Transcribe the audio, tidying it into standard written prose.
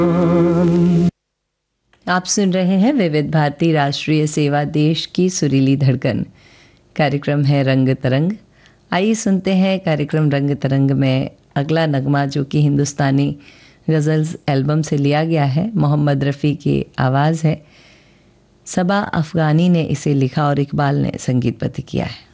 आप सुन रहे हैं विविध भारती राष्ट्रीय सेवा, देश की सुरीली धड़कन। कार्यक्रम है रंग तरंग। आइए सुनते हैं कार्यक्रम रंग तरंग में अगला नगमा, जो कि हिंदुस्तानी गज़ल्स एल्बम से लिया गया है। मोहम्मद रफ़ी की आवाज़ है। सबा अफ़गानी ने इसे लिखा और इकबाल ने संगीतबद्ध किया है।